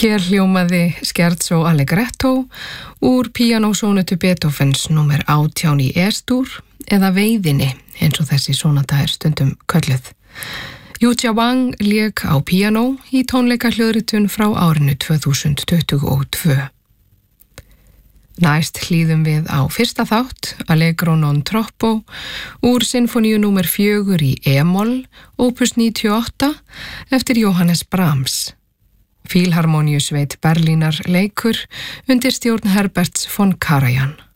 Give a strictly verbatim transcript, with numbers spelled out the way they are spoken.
Hér hljómaði Scherzo Allegretto úr píanósónatu Beethovens númer átján í E-stúr eða Veiðinni eins og þessi sónata er stundum kölluð. Yu-Jia Wang lék á píanó í tónleikahljóðritun frá árinu tvö þúsund tuttugu og tvö. Næst hlýðum við á fyrsta þátt, Allegro non troppo, úr sinfoníu númer fjögur í E-moll, opus níutíu og átta, eftir Johannes Brahms. Fílharmoníusveit Berlínar leikur undir stjórn Herberts von Karajan.